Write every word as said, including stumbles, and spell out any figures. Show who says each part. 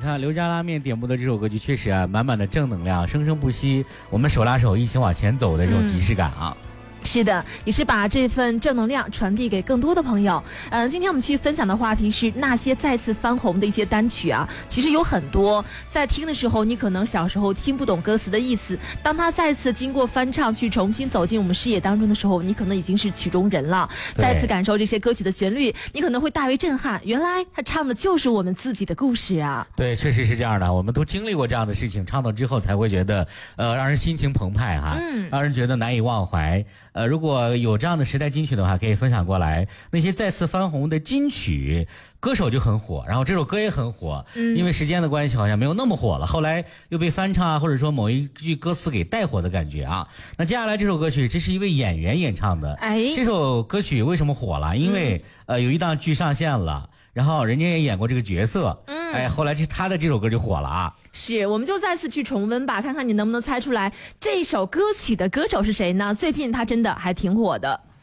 Speaker 1: 看刘家拉面点播的这首歌曲，确实啊，满满的正能量，生生不息，我们手拉手一起往前走的这种即视感啊。
Speaker 2: 嗯是的，也是把这份正能量传递给更多的朋友。嗯、呃，今天我们去分享的话题是那些再次翻红的一些单曲啊，其实有很多，在听的时候，你可能小时候听不懂歌词的意思，当它再次经过翻唱去重新走进我们视野当中的时候，你可能已经是曲中人了。再次感受这些歌曲的旋律，你可能会大为震撼，原来他唱的就是我们自己的故事啊。
Speaker 1: 对，确实是这样的，我们都经历过这样的事情，唱到之后才会觉得，呃，让人心情澎湃哈，嗯，让人觉得难以忘怀。呃，如果有这样的时代金曲的话，可以分享过来。那些再次翻红的金曲，歌手就很火，然后这首歌也很火，嗯，因为时间的关系，好像没有那么火了。后来又被翻唱啊，或者说某一句歌词给带火的感觉啊。那接下来这首歌曲，这是一位演员演唱的。哎，这首歌曲为什么火了？因为、嗯、呃，有一档剧上线了。然后人家也演过这个角色，嗯，哎，后来这他的这首歌就火了啊。
Speaker 2: 是，我们就再次去重温吧，看看你能不能猜出来这首歌曲的歌手是谁呢？最近他真的还挺火的。